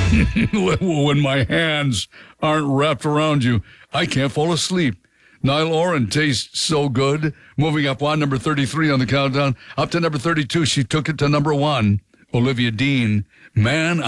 When my hands aren't wrapped around you, I can't fall asleep. Niall Oren tastes so good. Moving up one, number 33 on the countdown. Up to number 32, she took it to number 1. Olivia Dean, Man